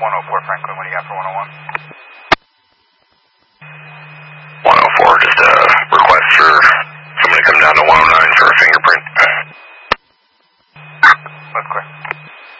104 Franklin, what do you got for 101?